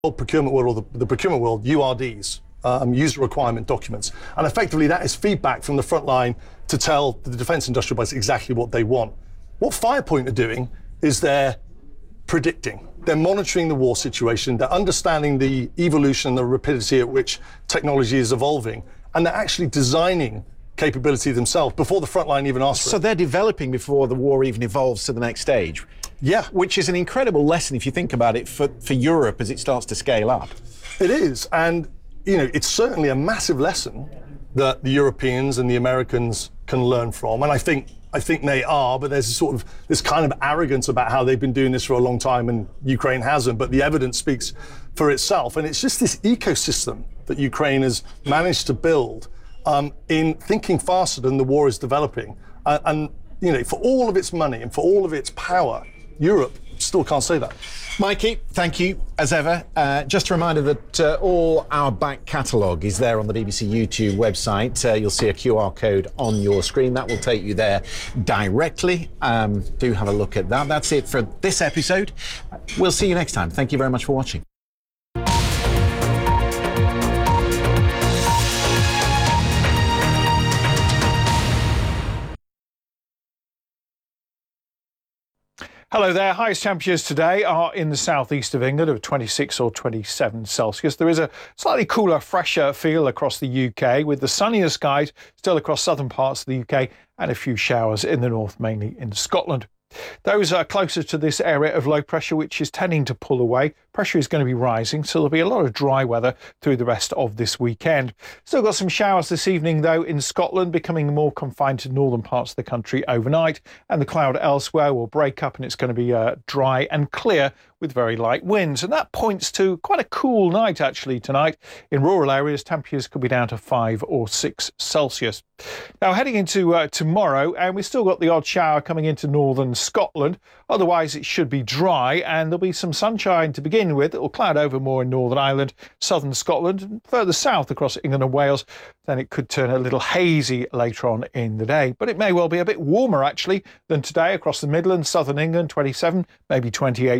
procurement world, or the procurement world, URDs, user requirement documents. And effectively that is feedback from the front line to tell the defence industrial base exactly what they want. What Firepoint are doing is they're predicting. They're monitoring the war situation, they're understanding the evolution and the rapidity at which technology is evolving, and they're actually designing capability themselves before the front line even asks for it. So they're developing before the war even evolves to the next stage. Yeah. Which is an incredible lesson if you think about it for Europe as it starts to scale up. It is, and you know, it's certainly a massive lesson that the Europeans and the Americans can learn from, and I think they are, but there's sort of this kind of arrogance about how they've been doing this for a long time and Ukraine hasn't, but the evidence speaks for itself. And it's just this ecosystem that Ukraine has managed to build in thinking faster than the war is developing. And you know, for all of its money and for all of its power, Europe still can't say that. Mikey, thank you as ever. Just a reminder that all our back catalogue is there on the BBC YouTube website. You'll see a QR code on your screen that will take you there directly. Do have a look at that. That's it for this episode. We'll see you next time. Thank you very much for watching. Hello there. Highest temperatures today are in the southeast of England of 26 or 27 Celsius. There is a slightly cooler, fresher feel across the UK with the sunnier skies still across southern parts of the UK and a few showers in the north, mainly in Scotland. Those are closer to this area of low pressure, which is tending to pull away. Pressure is going to be rising, so there'll be a lot of dry weather through the rest of this weekend. Still got some showers this evening, though, in Scotland, becoming more confined to northern parts of the country overnight. And the cloud elsewhere will break up, and it's going to be dry and clear with very light winds. And that points to quite a cool night, actually, tonight. In rural areas, temperatures could be down to 5 or 6 Celsius. Now, heading into tomorrow, and we've still got the odd shower coming into northern Scotland. Otherwise, it should be dry, and there'll be some sunshine to begin with. It will cloud over more in Northern Ireland, southern Scotland, and further south across England and Wales. Then it could turn a little hazy later on in the day. But it may well be a bit warmer, actually, than today across the Midlands, southern England, 27, maybe 28